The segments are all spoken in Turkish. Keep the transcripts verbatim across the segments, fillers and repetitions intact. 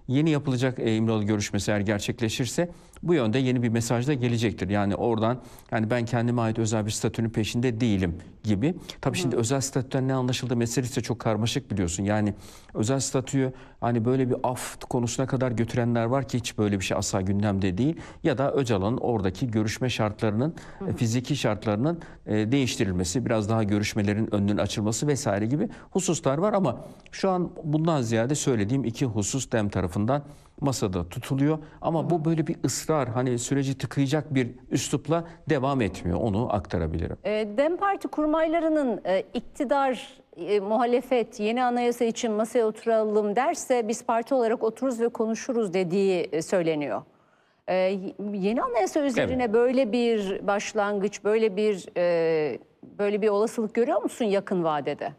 yeni yapılacak e, İmralı görüşmesi eğer gerçekleşirse bu yönde yeni bir mesaj da gelecektir. Yani oradan yani ben kendime ait özel bir statünün peşinde değilim gibi. Tabii Hı. şimdi özel statüden ne anlaşıldığı meselesi de çok karmaşık biliyorsun. Yani özel statüyü hani böyle bir af konusuna kadar götürenler var ki hiç böyle bir şey asla gündemde değil. Ya da Öcalan'ın oradaki görüşme şartlarının, hı hı. fiziki şartlarının e, değiştirilmesi, biraz daha görüşmelerin önünün açılması vesaire gibi hususlar var ama şu an bundan ziyade söylediğim iki husus DEM tarafından masada tutuluyor. Ama hı hı. bu böyle bir ısrar, hani süreci tıkayacak bir üslupla devam etmiyor. Onu aktarabilirim. E, DEM Parti kurmaylarının e, iktidar, e, muhalefet, yeni anayasa için masaya oturalım derse biz parti olarak otururuz ve konuşuruz dediği e, söyleniyor. E, yeni anayasa üzerine evet. böyle bir başlangıç, böyle bir e, böyle bir olasılık görüyor musun yakın vadede?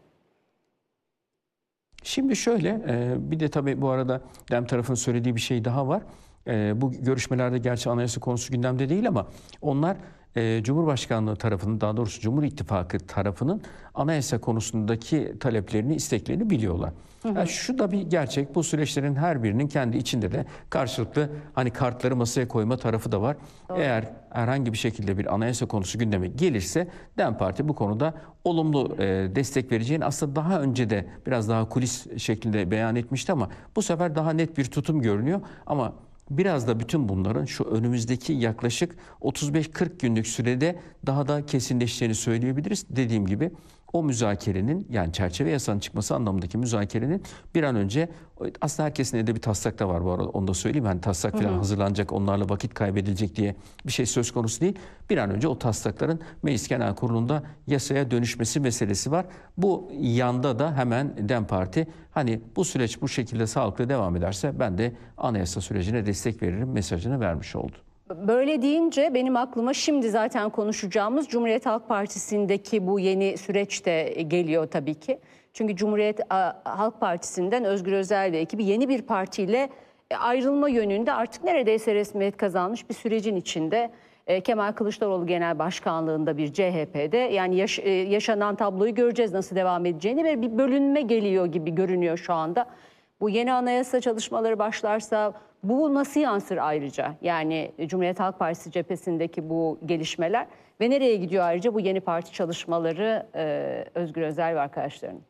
Şimdi şöyle, bir de tabii bu arada DEM tarafının söylediği bir şey daha var. Bu görüşmelerde gerçi anayasa konusu gündemde değil ama onlar Cumhurbaşkanlığı tarafının, daha doğrusu Cumhur İttifakı tarafının anayasa konusundaki taleplerini, isteklerini biliyorlar. Hı hı. Yani şu da bir gerçek, bu süreçlerin her birinin kendi içinde de karşılıklı hani kartları masaya koyma tarafı da var. Doğru. Eğer herhangi bir şekilde bir anayasa konusu gündeme gelirse DEM Parti bu konuda olumlu e, destek vereceğini aslında daha önce de biraz daha kulis şeklinde beyan etmişti ama bu sefer daha net bir tutum görünüyor. Ama biraz da bütün bunların şu önümüzdeki yaklaşık otuz beş kırk günlük sürede daha da kesinleşeceğini söyleyebiliriz. Dediğim gibi o müzakerenin, yani çerçeve yasanın çıkması anlamındaki müzakerenin bir an önce, aslında herkesin elinde bir taslak da var bu arada, onu da söyleyeyim. Yani taslak falan hı hı. hazırlanacak, onlarla vakit kaybedilecek diye bir şey söz konusu değil. Bir an önce o taslakların Meclis Genel Kurulu'nda yasaya dönüşmesi meselesi var. Bu yanda da hemen DEM Parti hani bu süreç bu şekilde sağlıklı devam ederse ben de anayasa sürecine destek veririm mesajını vermiş oldu. Böyle deyince benim aklıma şimdi zaten konuşacağımız Cumhuriyet Halk Partisi'ndeki bu yeni süreç de geliyor tabii ki. Çünkü Cumhuriyet Halk Partisi'nden Özgür Özel ve ekibi yeni bir partiyle ayrılma yönünde artık neredeyse resmiyet kazanmış bir sürecin içinde. Kemal Kılıçdaroğlu Genel Başkanlığında bir C H P'de yani yaş yaşanan tabloyu göreceğiz nasıl devam edeceğini ve bir bölünme geliyor gibi görünüyor şu anda. Bu yeni anayasa çalışmaları başlarsa bu nasıl yansır ayrıca? Yani Cumhuriyet Halk Partisi cephesindeki bu gelişmeler ve nereye gidiyor ayrıca bu yeni parti çalışmaları e, Özgür Özel ve arkadaşlarının?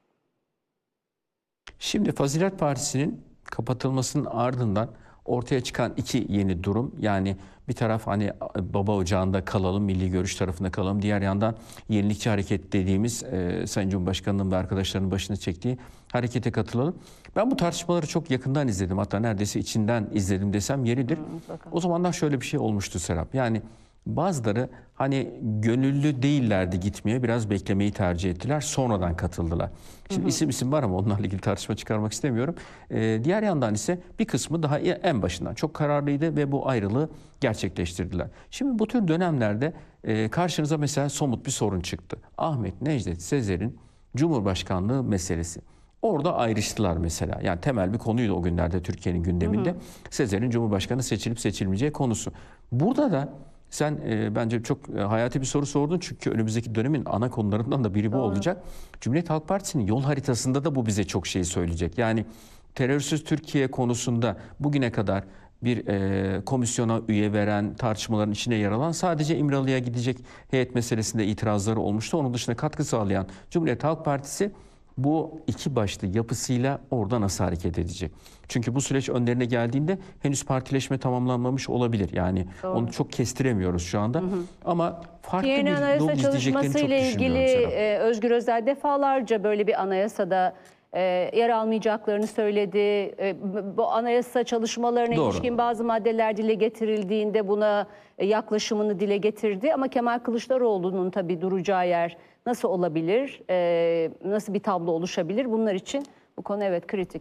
Şimdi Fazilet Partisi'nin kapatılmasının ardından ortaya çıkan iki yeni durum, yani bir taraf hani baba ocağında kalalım, milli görüş tarafında kalalım. Diğer yandan yenilikçi hareket dediğimiz e, Sayın Cumhurbaşkanı'nın ve arkadaşlarının başını çektiği harekete katılalım. Ben bu tartışmaları çok yakından izledim. Hatta neredeyse içinden izledim desem yeridir. Hı, o zamanlar şöyle bir şey olmuştu Serap. Yani bazıları hani gönüllü değillerdi gitmeye, biraz beklemeyi tercih ettiler. Sonradan katıldılar. Şimdi hı hı. isim isim var ama onlarla ilgili tartışma çıkarmak istemiyorum. Ee, diğer yandan ise bir kısmı daha en başından çok kararlıydı ve bu ayrılığı gerçekleştirdiler. Şimdi bu tür dönemlerde e, karşınıza mesela somut bir sorun çıktı. Ahmet Necdet Sezer'in Cumhurbaşkanlığı meselesi. Orada ayrıştılar mesela. Yani temel bir konuydu o günlerde Türkiye'nin gündeminde. Sezer'in Cumhurbaşkanı seçilip seçilmeyeceği konusu. Burada da sen e, bence çok e, hayati bir soru sordun çünkü önümüzdeki dönemin ana konularından da biri bu Doğru. olacak. Cumhuriyet Halk Partisi'nin yol haritasında da bu bize çok şey söyleyecek. Yani terörsüz Türkiye konusunda bugüne kadar bir e, komisyona üye veren, tartışmaların içine yer alan, sadece İmralı'ya gidecek heyet meselesinde itirazları olmuştu. Onun dışında katkı sağlayan Cumhuriyet Halk Partisi bu iki başlı yapısıyla orada nasıl hareket edecek? Çünkü bu süreç önlerine geldiğinde henüz partileşme tamamlanmamış olabilir. Yani Doğru. onu çok kestiremiyoruz şu anda. Hı hı. Ama farklı Yeni bir yol izleyeceklerini çok ile ilgili e, Özgür Özel defalarca böyle bir anayasada e, yer almayacaklarını söyledi. E, bu anayasa çalışmalarına Doğru. ilişkin bazı maddeler dile getirildiğinde buna e, yaklaşımını dile getirdi. Ama Kemal Kılıçdaroğlu'nun tabii duracağı yer nasıl olabilir? E, nasıl bir tablo oluşabilir? Bunlar için bu konu evet kritik.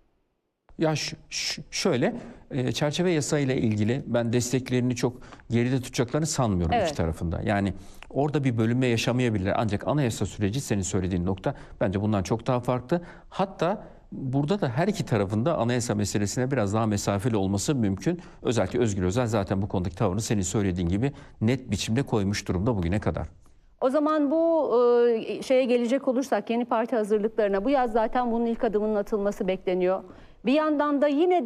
Ya şöyle, e, çerçeve yasayla ilgili ben desteklerini çok geride tutacaklarını sanmıyorum evet. iki tarafında. Yani orada bir bölünme yaşamayabilirler. Ancak anayasa süreci senin söylediğin nokta bence bundan çok daha farklı. Hatta burada da her iki tarafında anayasa meselesine biraz daha mesafeli olması mümkün. Özellikle Özgür Özel zaten bu konudaki tavrını senin söylediğin gibi net biçimde koymuş durumda bugüne kadar. O zaman bu e, şeye gelecek olursak yeni parti hazırlıklarına bu yaz zaten bunun ilk adımının atılması bekleniyor. Bir yandan da yine